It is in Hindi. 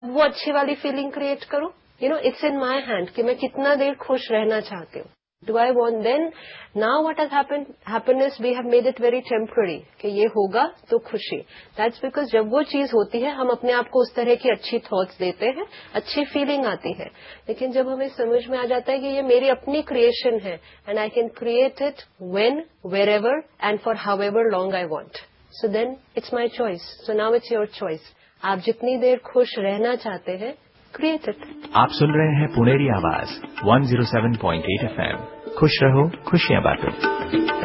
वो अच्छी वाली फीलिंग क्रिएट करूं. इट्स इन माई हैंड कि मैं कितना देर खुश रहना चाहती हूँ. Do I want then now what has happened happiness we have made it very temporary कि ये होगा तो खुशी. दैट्स बिकॉज जब वो चीज होती है हम अपने आप को उस तरह की अच्छी थॉट्स देते हैं, अच्छी फीलिंग आती है. लेकिन जब हमें समझ में आ जाता है कि ये मेरी अपनी क्रिएशन है and I can create it when, wherever and for how ever long I want, so then it's my choice. So now it's your choice. आप जितनी देर खुश रहना चाहते हैं, क्रिएट इट. आप सुन रहे हैं पुनेरी आवाज 107.8 FM. खुश रहो, खुशियां बांटो.